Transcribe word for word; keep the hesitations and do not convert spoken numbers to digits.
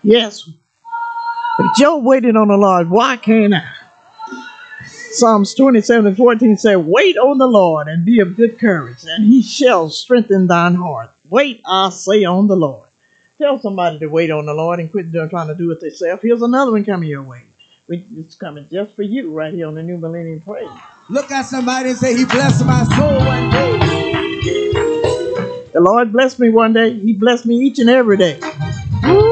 Yes. If Job waited on the Lord, why can't I? Psalms twenty-seven and fourteen said, wait on the Lord and be of good courage, and he shall strengthen thine heart. Wait, I say, on the Lord. Tell somebody to wait on the Lord and quit doing, trying to do it themselves. Here's another one coming your way. It's coming just for you right here on the New Millennium Praise. Look at somebody and say, he blessed my soul one day. The Lord blessed me one day. He blessed me each and every day.